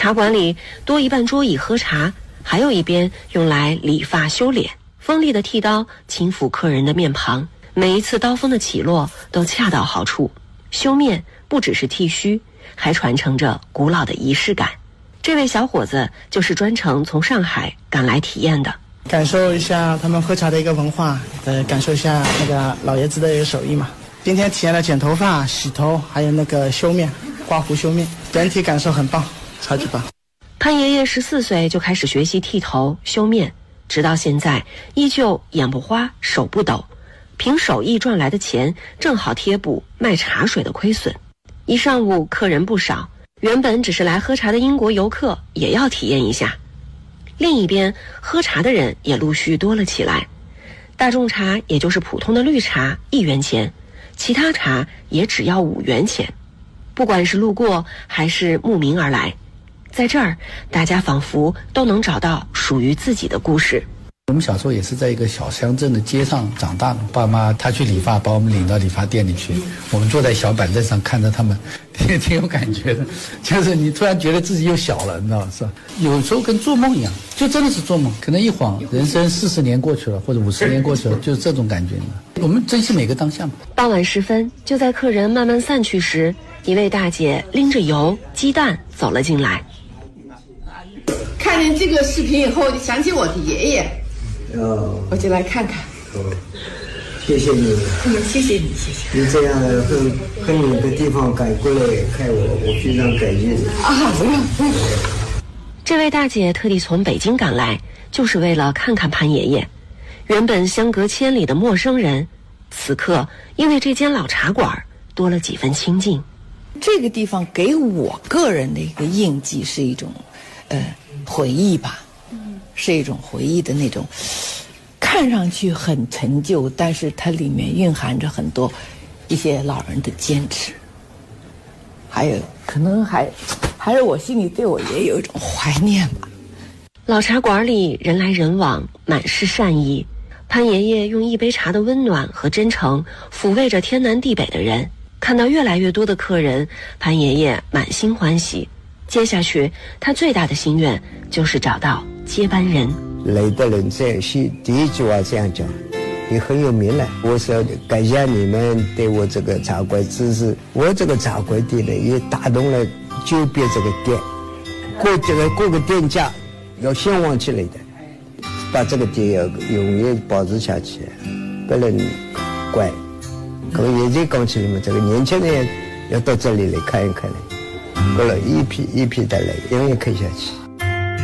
茶馆里多一半桌椅喝茶，还有一边用来理发修脸。锋利的剃刀轻抚客人的面庞，每一次刀锋的起落都恰到好处。修面不只是剃须，还传承着古老的仪式感。这位小伙子就是专程从上海赶来体验的， 感受一下他们喝茶的一个文化，感受一下那个老爷子的一个手艺嘛。今天体验了剪头发、洗头，还有那个修面、刮胡修面，整体感受很棒，超级棒。 潘爷爷14岁就开始学习剃头、修面，直到现在依旧眼不花、手不抖，凭手艺赚来的钱正好贴补卖茶水的亏损。一上午客人不少，原本只是来喝茶的英国游客也要体验一下。另一边，喝茶的人也陆续多了起来。大众茶也就是普通的绿茶1元钱，其他茶也只要5元钱。不管是路过还是慕名而来，在这儿大家仿佛都能找到属于自己的故事。 我们小时候也是在一个小乡镇的街上长大的，爸妈他去理发，把我们领到理发店里去，我们坐在小板凳上看着他们，挺有感觉的。就是你突然觉得自己又小了，你知道是吧？有时候跟做梦一样，就真的是做梦，可能一晃人生40年过去了，或者50年过去了，就是这种感觉。我们珍惜每个当下嘛。 傍晚时分，就在客人慢慢散去时，一位大姐拎着油、鸡蛋走了进来。 看见这个视频以后，就想起我的爷爷。我就来看看。 谢谢你。 谢谢你，谢谢。 你这样很远的地方赶过来看我，我非常感谢你。 不用。 这位大姐特地从北京赶来，就是为了看看潘爷爷。原本相隔千里的陌生人，此刻因为这间老茶馆多了几分亲近。 这个地方给我个人的一个印记是一种回忆吧。是一种回忆的那种，看上去很陈旧，但是它里面蕴含着很多一些老人的坚持，还有可能还是我心里对我也有一种怀念吧。 老茶馆里人来人往，满是善意。潘爷爷用一杯茶的温暖和真诚抚慰着天南地北的人。看到越来越多的客人，潘爷爷满心欢喜。接下去他最大的心愿就是找到接班人。 来的人在是第一句话这样讲，你很有名了，我是要感谢你们对我这个茶馆支持。我这个茶馆店呢，也打动了周边这个店，各个店家要向往起来的，把这个店要永远保持下去，不能关。可能也在讲起来嘛，这个年轻人要到这里来看一看了，过了一批一批的来，永远看下去。